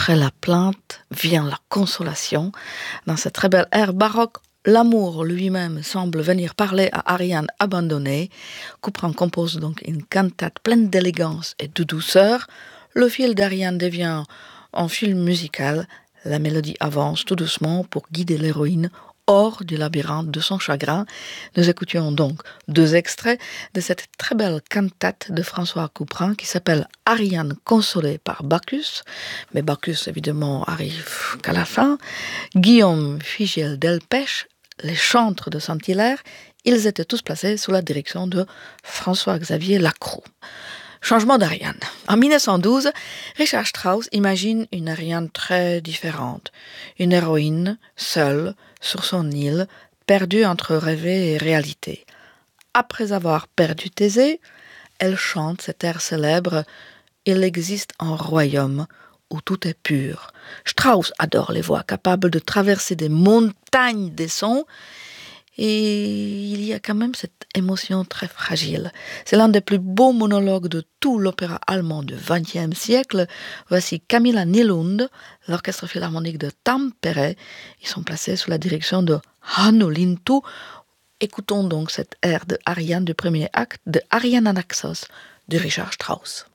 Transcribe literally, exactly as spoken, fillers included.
Après la plainte vient la consolation. Dans cette très belle air baroque, l'amour lui-même semble venir parler à Ariane abandonnée. Couperin compose donc une cantate pleine d'élégance et de douceur. Le fil d'Ariane devient un fil musical. La mélodie avance tout doucement pour guider l'héroïne hors du labyrinthe de son chagrin. Nous écoutions donc deux extraits de cette très belle cantate de François Couperin qui s'appelle Ariane consolée par Bacchus. Mais Bacchus, évidemment, arrive qu'à la fin. Guillaume Figiel Delpech, les chantres de Saint-Hilaire, ils étaient tous placés sous la direction de François-Xavier Lacroix. Changement d'Ariane. En mille neuf cent douze, Richard Strauss imagine une Ariane très différente. Une héroïne, seule, sur son île, perdue entre rêver et réalité. Après avoir perdu Thésée, elle chante cet air célèbre « Il existe un royaume où tout est pur ». Strauss adore les voix capables de traverser des montagnes des sons. Et il y a quand même cette émotion très fragile. C'est l'un des plus beaux monologues de tout l'opéra allemand du vingtième siècle. Voici Camilla Nylund, l'orchestre philharmonique de Tampere. Ils sont placés sous la direction de Hannu Lintu. Écoutons donc cette air de Ariane du premier acte de Ariane Anaxos de Richard Strauss.